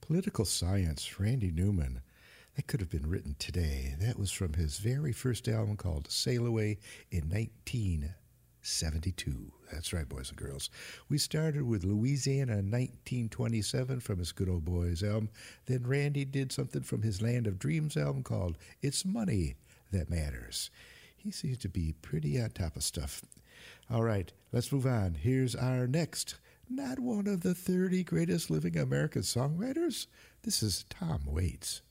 Political Science, Randy Newman. That could have been written today. That was from his very first album called Sail Away in 1972. That's right, boys and girls. We started with Louisiana in 1927 from his Good Old Boys album. Then Randy did something from his Land of Dreams album called It's Money That Matters. He seems to be pretty on top of stuff. All right, let's move on. Here's our next, not one of the 30 greatest living American songwriters. This is Tom Waits.